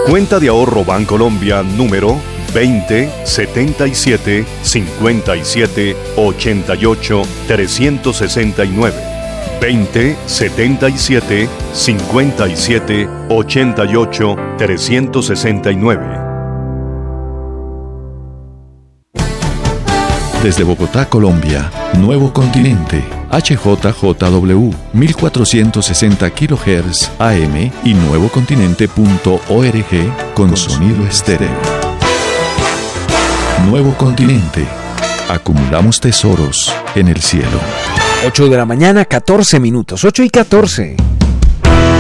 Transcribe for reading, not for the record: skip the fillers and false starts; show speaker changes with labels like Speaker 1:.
Speaker 1: Cuenta de ahorro Bancolombia número 20 77 57 88 369. 20 77 57 88 369.
Speaker 2: Desde Bogotá, Colombia, Nuevo Continente, HJJW, 1460 kHz AM y nuevocontinente.org con sonido estéreo. Nuevo Continente. Acumulamos tesoros en el cielo.
Speaker 3: 8 de la mañana, 14 minutos. 8 y 14.